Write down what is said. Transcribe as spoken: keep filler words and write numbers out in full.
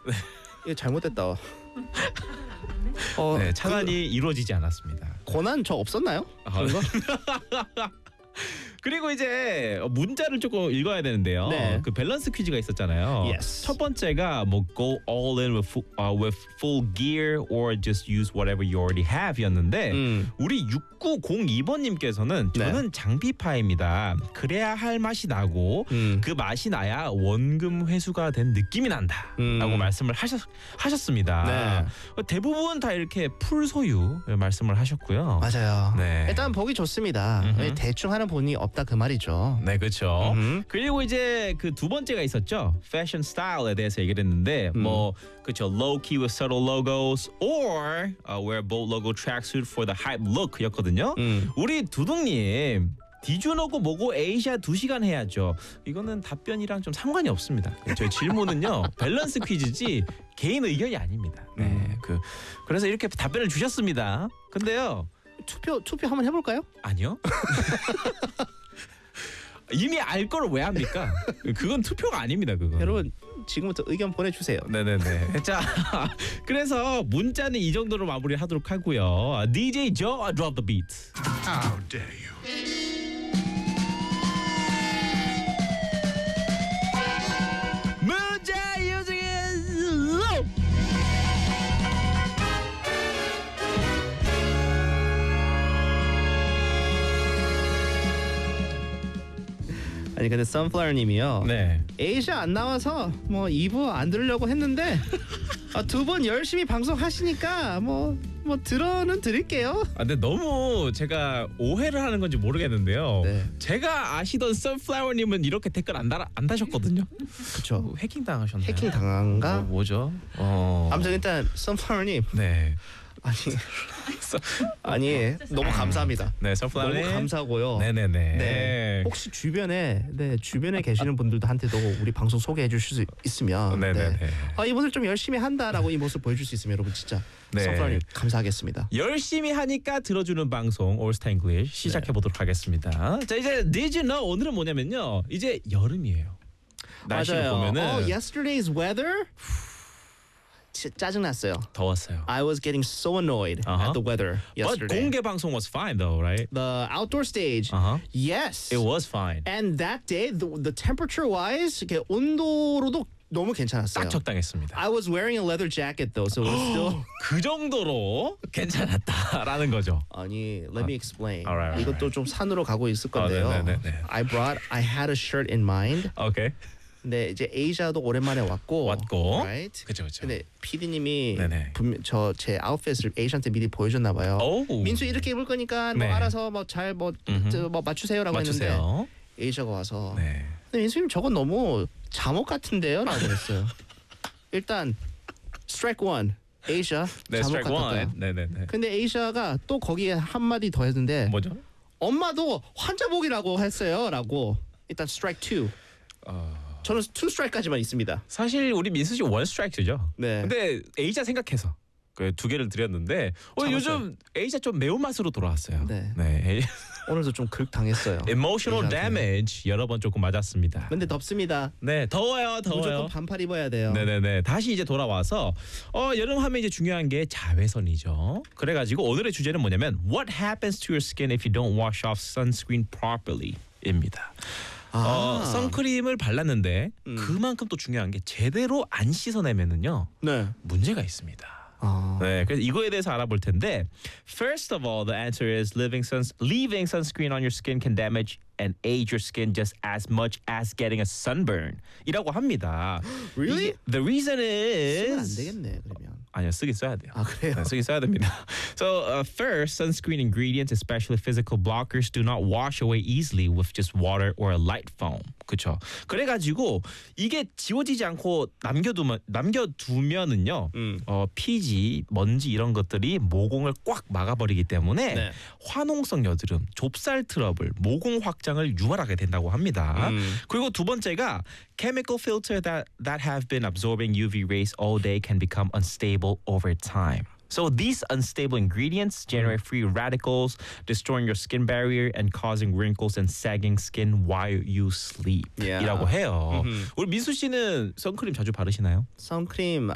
이거 잘못됐다. 어, 네, 차단이 그, 이루어지지 않았습니다. 권한 저 없었나요? 아, 그런 거? 그리고 이제 문자를 조금 읽어야 되는데요. 네. 그 밸런스 퀴즈가 있었잖아요. Yes. 첫 번째가 뭐 go all in with full, uh, with full gear or just use whatever you already have였는데 음. 우리 육구공이 번님께서는 저는 네. 장비파입니다. 그래야 할 맛이 나고 음. 그 맛이 나야 원금 회수가 된 느낌이 난다. 음. 라고 말씀을 하셨, 하셨습니다. 네. 대부분 다 이렇게 풀 소유 말씀을 하셨고요. 맞아요. 네. 일단 보기 좋습니다. 음흠. 대충 하는 본이 없다 그 말이죠. 네, 그렇죠. 음흠. 그리고 이제 그 두 번째가 있었죠. 패션 스타일에 대해서 얘기를 했는데 음. 뭐 그렇죠. Low key with subtle logos or uh, wear bold logo tracksuit for the hype look였거든요. 음. 우리 두둥님 디주노고 뭐고 에이샤 두 시간 해야죠. 이거는 답변이랑 좀 상관이 없습니다. 저희 질문은요. 밸런스 퀴즈지 개인 의견이 아닙니다. 네. 음. 그 그래서 이렇게 답변을 주셨습니다. 근데요. 투표 투표 한번 해볼까요? 아니요. 이미 알 걸 왜 합니까? 그건 투표가 아닙니다. 그거. 여러분 지금부터 의견 보내주세요. 네네네. 자, 그래서 문자는 이 정도로 마무리하도록 하고요. 디제이 Joe, drop the beat. How dare you? 문자 using is low. 아니 근데 선플라워님이요. 네. 에이샤 안 나와서 뭐 이 부 안 들으려고 했는데 아, 두 번 열심히 방송하시니까 뭐 뭐 들어는 드릴게요. 아, 근데 너무 제가 오해를 하는 건지 모르겠는데요. 네. 제가 아시던 선플라워님은 이렇게 댓글 안 달 안 다셨거든요. 그렇죠. 해킹 당하셨나요? 해킹 당한가? 뭐, 뭐죠? 어. 아무튼 일단 선플라워님 네. 아니 아니 너무 감사합니다. 네, 선플라워님. 너무 감사하고요. 네네네. 네. 혹시 주변에 네 주변에 계시는 분들한테도 우리 방송 소개해 주실 수 있으면 네네네. 네. 아, 이 모습 좀 열심히 한다라고 이 모습 보여줄 수 있으면 여러분 진짜 네. 선플라워님 감사하겠습니다. 열심히 하니까 들어주는 방송 올스타 잉글리시 시작해 보도록 하겠습니다. 자, 이제 Did you know 오늘은 뭐냐면요. 이제 여름이에요. 날씨를 맞아요. 보면은 Oh, yesterday's weather. 짜증 났어요. 더웠어요. I was getting so annoyed Uh-huh. at the weather But yesterday. 공개 방송 was fine though, right? The outdoor stage. Uh-huh. Yes. It was fine. And that day, the, the temperature wise, 이렇게 온도로도 너무 괜찮았어요. 딱 적당했습니다. I was wearing a leather jacket though, so it was still. 그 정도로 괜찮았다라는 거죠. 아니, let me explain. Alright, alright. 이것도 좀 산으로 가고 있을 건데요. 아, 네네네. I brought, I had a shirt in mind. 오케이. 근데 이제 에이샤도 오랜만에 왔고. 왔고. Right? 그죠, 그죠. 근데 피디님이 네네. 분명 저제 아웃핏을 에이샤한테 미리 보여줬나 봐요. 오. 민수 이렇게 입을 거니까 뭐 네. 알아서 뭐 잘 뭐 뭐 맞추세요라고 했는데 맞추세요. 에이샤가 와서 네. 근데 민수님 저건 너무 잠옷 같은데요라고 했어요. 일단 스트라이크 원 에이샤 네, 잠옷 스트라이크 같았다. 원. 네네네. 근데 에이샤가 또 거기에 한 마디 더 했는데 뭐죠? 엄마도 환자복이라고 했어요라고. 일단 스트라이크 투. 어... 저는 투 스트라이크까지만 있습니다. 사실 우리 민수 씨 원 스트라이크죠. 네. 근데 에이자 생각해서 그 두 개를 드렸는데 어, 참았어요. 요즘 에이자 좀 매운맛으로 돌아왔어요. 네. 네. 오늘도 좀 극 당했어요. Emotional 에이자한테. damage 여러 번 조금 맞았습니다. 근데 덥습니다. 네, 더워요, 더워요. 무조건 반팔 입어야 돼요. 네네네. 다시 이제 돌아와서 어 여름 하면 이제 중요한 게 자외선이죠. 그래가지고 오늘의 주제는 뭐냐면 What happens to your skin if you don't wash off sunscreen properly?입니다. 아. 어, 선크림을 발랐는데 음. 그만큼 또 중요한 게 제대로 안 씻어내면은요 네. 문제가 있습니다. 아. 네, 그래서 이거에 대해서 알아볼 텐데 First of all, the answer is leaving, suns- leaving sunscreen on your skin can damage and age your skin just as much as getting a sunburn 이라고 합니다. Really? 이게- The reason 쓰면 안 is 되겠네 그러면. 아니요, 쓰긴 써야 돼요. 아 그래요? 네, 쓰긴 써야 됩니다. So uh, first, sunscreen ingredients, especially physical blockers, do not wash away easily with just water or a light foam. 그렇죠. 그래가지고 이게 지워지지 않고 남겨두면 남겨두면은요, 음. 어, 피지, 먼지 이런 것들이 모공을 꽉 막아버리기 때문에 네. 화농성 여드름, 좁쌀 트러블, 모공 확장을 유발하게 된다고 합니다. 음. 그리고 두 번째가 chemical filter that that have been absorbing U V rays all day can become unstable over time. So these unstable ingredients generate free radicals, destroying your skin barrier and causing wrinkles and sagging skin while you sleep. Yeah. 이라고 해요. 음흠. 우리 민수 씨는 선크림 자주 바르시나요? 선크림